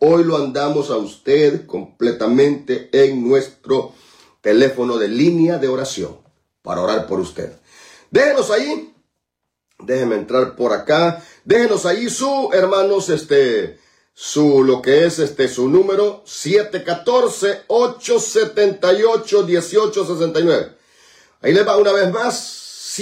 Hoy lo andamos a usted completamente en nuestro teléfono de línea de oración para orar por usted. Déjenos ahí, déjenme entrar por acá, déjenos ahí su, hermanos, lo que es su número 714-878-1869. Ahí les va una vez más.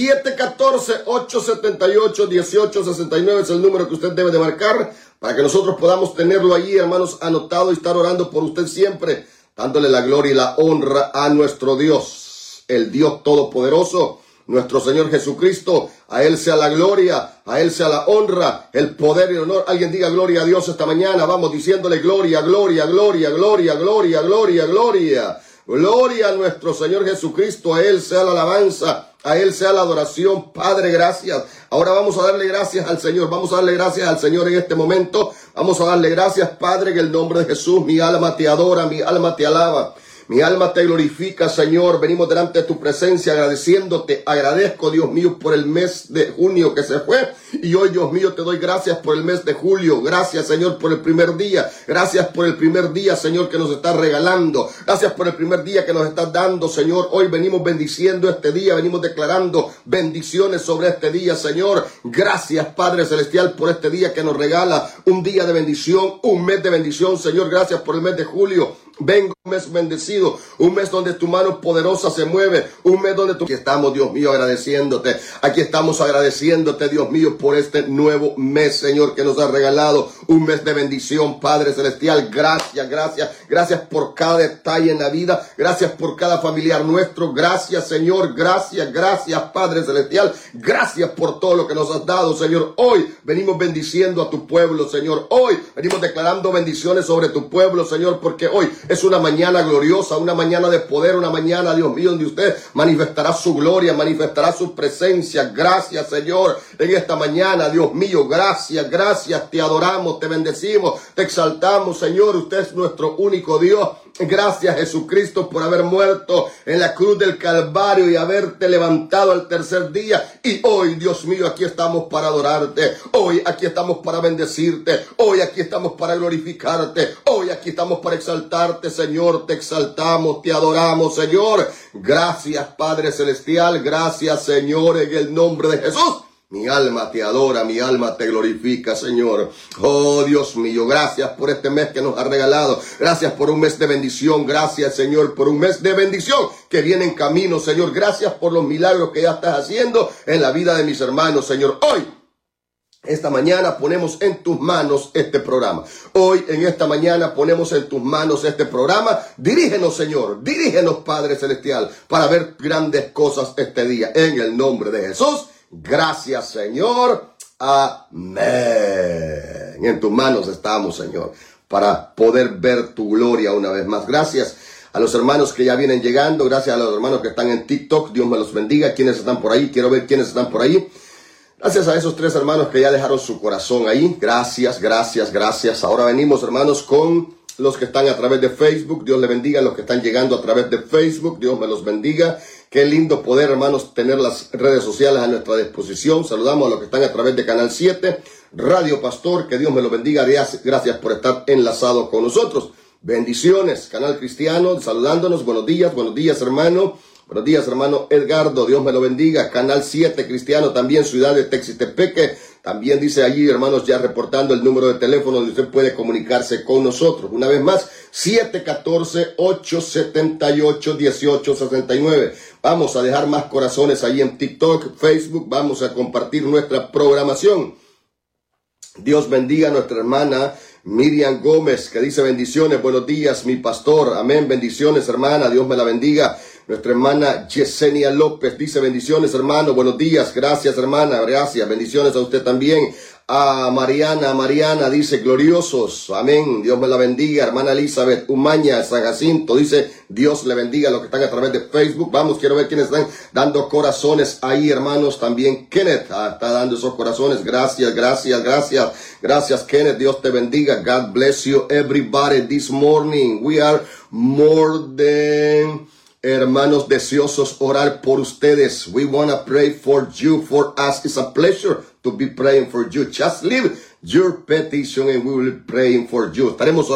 714-878-1869 es el número que usted debe de marcar para que nosotros podamos tenerlo ahí, hermanos, anotado y estar orando por usted siempre, dándole la gloria y la honra a nuestro Dios, el Dios Todopoderoso, nuestro Señor Jesucristo. A Él sea la gloria, a Él sea la honra, el poder y el honor. Alguien diga gloria a Dios esta mañana. Vamos diciéndole gloria, gloria, gloria, gloria, gloria, gloria, gloria. Gloria a nuestro Señor Jesucristo, a Él sea la alabanza, a Él sea la adoración. Padre, gracias. Ahora vamos a darle gracias al Señor, vamos a darle gracias al Señor en este momento. Vamos a darle gracias, Padre, en el nombre de Jesús. Mi alma te adora, mi alma te alaba. Mi alma te glorifica, Señor. Venimos delante de tu presencia agradeciéndote. Agradezco, Dios mío, por el mes de junio que se fue. Y hoy, Dios mío, te doy gracias por el mes de julio. Gracias, Señor, por el primer día. Gracias por el primer día, Señor, que nos estás regalando. Gracias por el primer día que nos estás dando, Señor. Hoy venimos bendiciendo este día. Venimos declarando bendiciones sobre este día, Señor. Gracias, Padre Celestial, por este día que nos regala un día de bendición, un mes de bendición, Señor. Gracias por el mes de julio. Vengo un mes bendecido, un mes donde tu mano poderosa se mueve, un mes donde aquí estamos, Dios mío, agradeciéndote. Aquí estamos agradeciéndote, Dios mío, por este nuevo mes, Señor, que nos ha regalado un mes de bendición, Padre Celestial. Gracias, gracias, gracias por cada detalle en la vida. Gracias por cada familiar nuestro. Gracias, Señor. Gracias, gracias, Padre Celestial. Gracias por todo lo que nos has dado, Señor. Hoy venimos bendiciendo a tu pueblo, Señor. Hoy venimos declarando bendiciones sobre tu pueblo, Señor, porque hoy es una mañana gloriosa, una mañana de poder, una mañana, Dios mío, donde usted manifestará su gloria, manifestará su presencia. Gracias, Señor, en esta mañana, Dios mío, gracias, gracias, te adoramos, te bendecimos, te exaltamos, Señor. Usted es nuestro único Dios. Gracias, Jesucristo, por haber muerto en la cruz del Calvario y haberte levantado al tercer día. Y hoy, Dios mío, aquí estamos para adorarte. Hoy aquí estamos para bendecirte. Hoy aquí estamos para glorificarte. Hoy aquí estamos para exaltarte, Señor. Te exaltamos, te adoramos, Señor. Gracias, Padre Celestial. Gracias, Señor, en el nombre de Jesús. Mi alma te adora, mi alma te glorifica, Señor. Oh, Dios mío, gracias por este mes que nos ha regalado. Gracias por un mes de bendición. Gracias, Señor, por un mes de bendición que viene en camino, Señor. Gracias por los milagros que ya estás haciendo en la vida de mis hermanos, Señor. Hoy, esta mañana ponemos en tus manos este programa. Hoy, en esta mañana, ponemos en tus manos este programa. Dirígenos, Señor. Dirígenos, Padre Celestial, para ver grandes cosas este día. En el nombre de Jesús. Gracias, Señor. Amén. En tus manos estamos, Señor, para poder ver tu gloria una vez más. Gracias a los hermanos que ya vienen llegando. Gracias a los hermanos que están en TikTok. Dios me los bendiga. ¿Quiénes están por ahí? Quiero ver quiénes están por ahí. Gracias a esos 3 hermanos que ya dejaron su corazón ahí. Gracias, gracias, gracias. Ahora venimos, hermanos, con los que están a través de Facebook. Dios les bendiga. Los que están llegando a través de Facebook. Dios me los bendiga. Qué lindo poder, hermanos, tener las redes sociales a nuestra disposición. Saludamos a los que están a través de Canal 7, Radio Pastor. Que Dios me los bendiga. Gracias por estar enlazados con nosotros. Bendiciones. Canal Cristiano, saludándonos. Buenos días, hermano. Buenos días, hermano Edgardo. Dios me lo bendiga. Canal 7 Cristiano, también Ciudad de Texitepeque. También dice allí, hermanos, ya reportando el número de teléfono donde usted puede comunicarse con nosotros. Una vez más, 714-878-1869. Vamos a dejar más corazones ahí en TikTok, Facebook. Vamos a compartir nuestra programación. Dios bendiga a nuestra hermana Miriam Gómez, que dice bendiciones. Buenos días, mi pastor. Amén. Bendiciones, hermana. Dios me la bendiga. Nuestra hermana Yesenia López dice bendiciones, hermano. Buenos días. Gracias, hermana. Gracias. Bendiciones a usted también. A Mariana dice gloriosos. Amén. Dios me la bendiga. Hermana Elizabeth Umaña, San Jacinto, dice Dios le bendiga a los que están a través de Facebook. Vamos, quiero ver quiénes están dando corazones ahí, hermanos. También Kenneth está dando esos corazones. Gracias, Kenneth. Dios te bendiga. God bless you, everybody, this morning. We are more than, hermanos, deseosos orar por ustedes. We want to pray for you. For us, it's a pleasure to be praying for you. Just leave your petition and we will be praying for you. Estaremos